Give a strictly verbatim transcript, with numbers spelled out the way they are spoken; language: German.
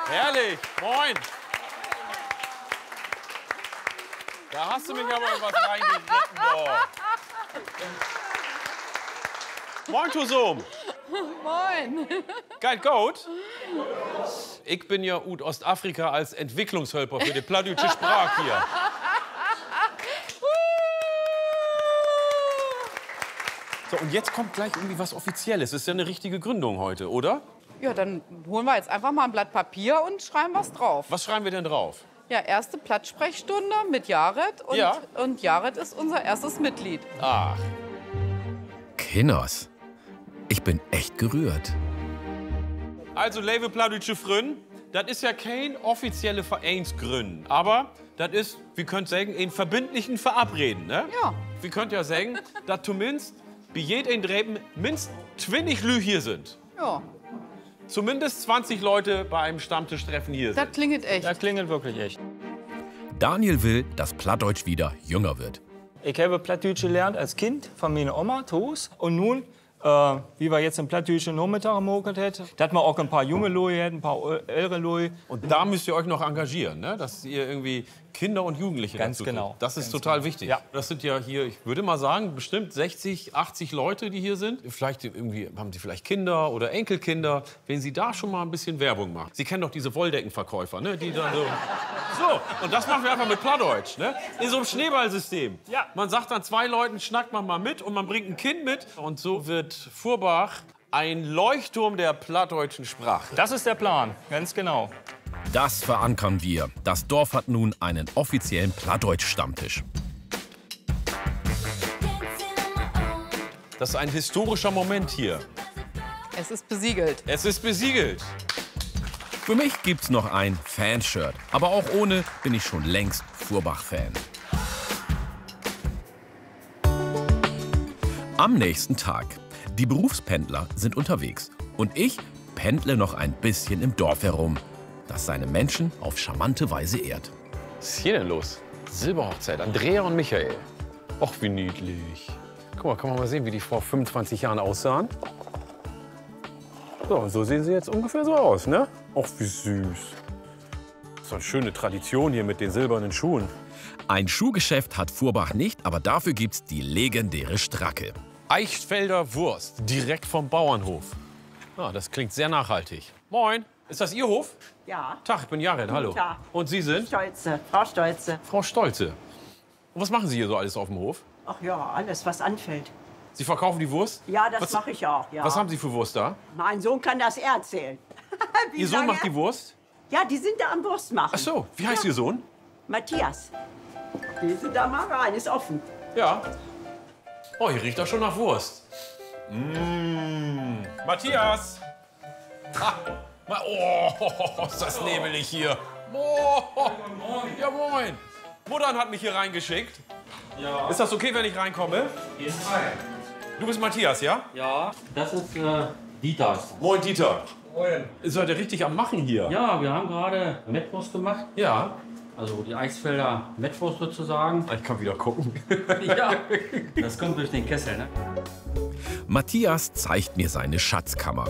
Herrlich. Moin. Da hast du mich aber in was reingeritten. Oh. Moin, Tosum. Moin. Geil, gut. Ich bin ja ut Ostafrika als Entwicklungshelfer für die plattdeutsche Sprache hier. So, und jetzt kommt gleich irgendwie was Offizielles. Das ist ja eine richtige Gründung heute, oder? Ja, dann holen wir jetzt einfach mal ein Blatt Papier und schreiben was drauf. Was schreiben wir denn drauf? Ja, erste Plattsprechstunde mit Jared. Und, Ja. und Jared ist unser erstes Mitglied. Ach. Kinders, ich bin echt gerührt. Also, liebe plattdeutsche Frön, das ist ja kein offizielle Vereinsgründen. Aber das ist, wir können sagen, ein verbindlichen Verabreden, ne? Ja. Wir könnt ja sagen, dass zumindest bei jedem Dreben mindestens zwanzig Lü hier sind. Ja, Zumindest zwanzig Leute bei einem Stammtischtreffen hier das sind. klingelt echt. Das klingelt wirklich echt. Daniel will, dass Plattdeutsch wieder jünger wird. Ich habe Plattdeutsch gelernt als Kind von meiner Oma, Toos. Und nun, äh, wie wir jetzt im Plattdeutschen Nachmittag gemokelt hätten, dass wir auch ein paar junge Leute hätten, ein paar ältere Leute. Und da müsst ihr euch noch engagieren, ne? Dass ihr irgendwie Kinder und Jugendliche Ganz dazu genau. kriegt. Das ist Ganz total genau. wichtig. Ja. Das sind ja hier, ich würde mal sagen, bestimmt sechzig, achtzig Leute, die hier sind. Vielleicht irgendwie, haben sie vielleicht Kinder oder Enkelkinder. Wenn sie da schon mal ein bisschen Werbung machen. Sie kennen doch diese Wolldeckenverkäufer, ne? Die dann so... So, und das machen wir einfach mit Plattdeutsch, ne? In so einem Schneeballsystem. Ja. Man sagt dann zwei Leuten, schnackt man mal mit und man bringt ein Kind mit. Und so wird Furbach ein Leuchtturm der plattdeutschen Sprache. Das ist der Plan, ganz genau. Das verankern wir. Das Dorf hat nun einen offiziellen Plattdeutsch-Stammtisch. Das ist ein historischer Moment hier. Es ist besiegelt. Es ist besiegelt. Für mich gibt's noch ein Fanshirt. Aber auch ohne bin ich schon längst Furbach-Fan. Am nächsten Tag. Die Berufspendler sind unterwegs. Und ich pendle noch ein bisschen im Dorf herum, das seine Menschen auf charmante Weise ehrt. Was ist hier denn los? Silberhochzeit, Andrea und Michael. Och, wie niedlich. Guck mal, kann man mal sehen, wie die vor fünfundzwanzig Jahren aussahen? So, und so sehen sie jetzt ungefähr so aus, ne? Och, wie süß. Das ist eine schöne Tradition hier mit den silbernen Schuhen. Ein Schuhgeschäft hat Furbach nicht, aber dafür gibt's die legendäre Stracke. Eichfelder Wurst, direkt vom Bauernhof. Ah, das klingt sehr nachhaltig. Moin, ist das Ihr Hof? Ja. Tag, ich bin Jared, hallo. Tag. Und Sie sind? Stolze, Frau Stolze. Frau Stolze. Und was machen Sie hier so alles auf dem Hof? Ach ja, alles, was anfällt. Sie verkaufen die Wurst? Ja, das Was- mache ich auch. Ja. Was haben Sie für Wurst da? Mein Sohn kann das erzählen. Wie Ihr Sohn lange? macht die Wurst? Ja, die sind da am Wurst machen. Ach so, wie heißt Ihr Sohn? Matthias. Gehen Sie da mal rein, ist offen. Ja. Oh, hier riecht das schon nach Wurst. Mmh. Matthias! Ah, ma- oh, ist das nebelig hier. Oh, ja, moin. Muttern hat mich hier reingeschickt. Ja, Ist das okay, wenn ich reinkomme? hier ist frei. Du bist Matthias, ja? Ja, das ist äh, Dieter. ist das. Moin, Dieter. Moin. Seid ihr richtig am Machen hier? Ja, wir haben gerade Mettwurst gemacht. Ja. Also die Eichsfelder Mettwurst sozusagen. Ich kann wieder gucken. Ja, das kommt durch den Kessel, ne? Matthias zeigt mir seine Schatzkammer.